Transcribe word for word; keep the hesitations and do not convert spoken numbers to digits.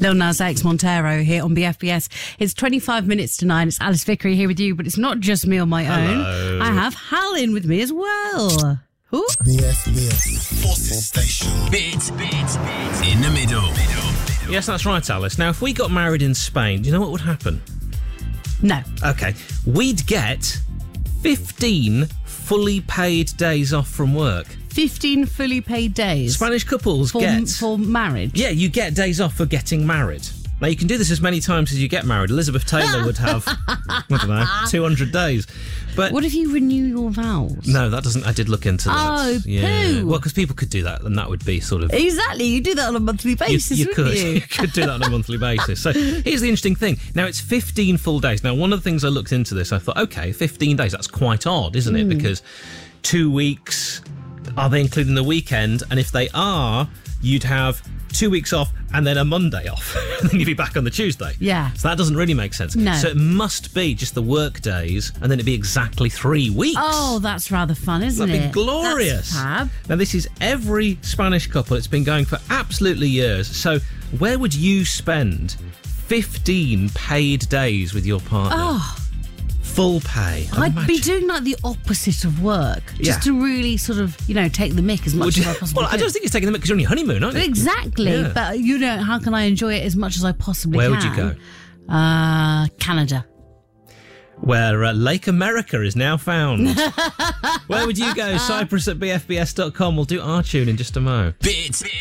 Lil Nas X Montero here on B F B S. It's twenty-five minutes to nine. It's Alice Vickery here with you, but it's not just me on my Hello. own. I have Hal in with me as well. Ooh. B F B S Forces Station. Bit, bit, bit in the middle. Yes, that's right, Alice. Now, if we got married in Spain, do you know what would happen? No. Okay. We'd get fifteen fully paid days off from work. fifteen fully paid days. Spanish couples for, get... For marriage? Yeah, you get days off for getting married. Now, you can do this as many times as you get married. Elizabeth Taylor would have, I don't know, two hundred days. But what if you renew your vows? No, that doesn't... I did look into that. Oh, yeah. poo. Well, because people could do that, and that would be sort of... Exactly. You do that on a monthly basis, You, you could. wouldn't you? You could do that on a monthly basis. So here's the interesting thing. Now, it's fifteen full days. Now, one of the things I looked into this, I thought, OK, fifteen days, that's quite odd, isn't it? Mm. Because two weeks, are they including the weekend? And if they are, you'd have two weeks off and then a Monday off. And then you'd be back on the Tuesday. Yeah. So that doesn't really make sense. No. So it must be just the work days and then it'd be exactly three weeks. Oh, that's rather fun, isn't That'd it? be glorious. That's fab. Now, this is every Spanish couple. It's been going for absolutely years. So where would you spend fifteen paid days with your partner? Oh. Full pay. I'd Imagine. be doing like the opposite of work, just Yeah. to really sort of, you know, take the mick as much Would you- as I possibly well, I could. don't think it's taking them because you're on your honeymoon, aren't you? Exactly, Yeah. but you know, how can I enjoy it as much as I possibly Where can? would you go? Uh, Canada. Where uh, Lake America is now found. Where would you go? Cyprus at b f b s dot com. We'll do our tune in just a mo. Bit, bit,